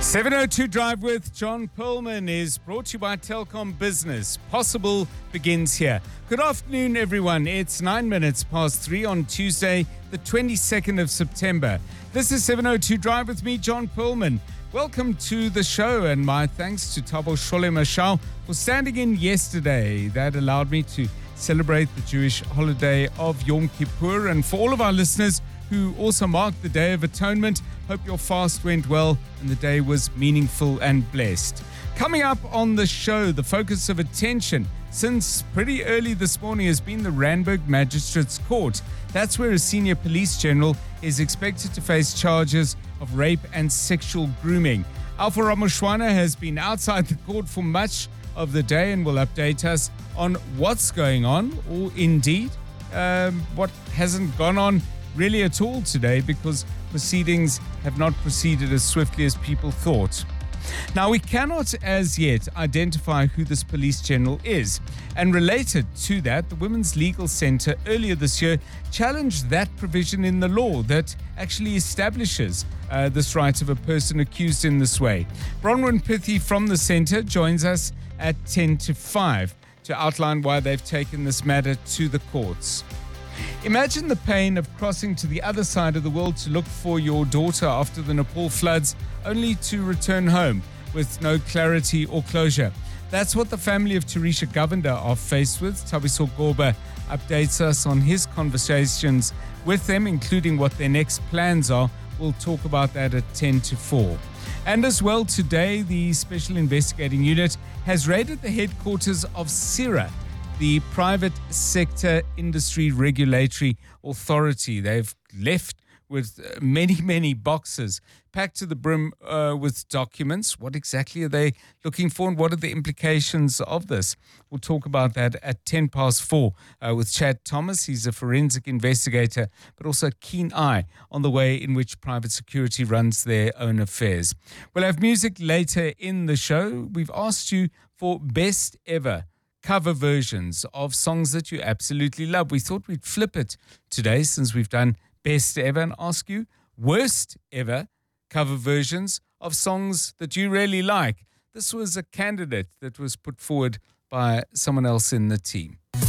702 Drive with John Perlman is brought to you by Telkom Business. Possible begins here. Good afternoon, everyone. It's 9 minutes past 3 on Tuesday, the 22nd of September. This is 702 Drive with me, John Perlman. Welcome to the show, and my thanks to Thabo Sholem for standing in yesterday. That allowed me to celebrate the Jewish holiday of Yom Kippur. And for all of our listeners who also marked the Day of Atonement, hope your fast went well and the day was meaningful and blessed. Coming up on the show, the focus of attention since pretty early this morning has been the Randburg Magistrates Court. That's where a senior police general is expected to face charges of rape and sexual grooming. Alpha Ramoshwana has been outside the court for much of the day and will update us on what's going on, or indeed what hasn't gone on really at all today, because proceedings have not proceeded as swiftly as people thought. Now, we cannot as yet identify who this police general is. And related to that, the Women's Legal Centre earlier this year challenged that provision in the law that actually establishes this right of a person accused in this way. Bronwyn Pithi from the centre joins us at 10 to 5 to outline why they've taken this matter to the courts. Imagine the pain of crossing to the other side of the world to look for your daughter after the Nepal floods, only to return home with no clarity or closure. That's what the family of Tarisha Govender are faced with. Thabiso Goba updates us on his conversations with them, including what their next plans are. We'll talk about that at 10 to 4. And as well, today, the Special Investigating Unit has raided the headquarters of CIRA, the Private Sector Industry Regulatory Authority. They've left with many boxes packed to the brim with documents. What exactly are they looking for, and what are the implications of this? We'll talk about that at 10 past 4 with Chad Thomas. He's a forensic investigator, but also a keen eye on the way in which private security runs their own affairs. We'll have music later in the show. We've asked you for best ever cover versions of songs that you absolutely love. We thought we'd flip it today, since we've done best ever, and ask you worst ever cover versions of songs that you really like. This was a candidate that was put forward by someone else in the team.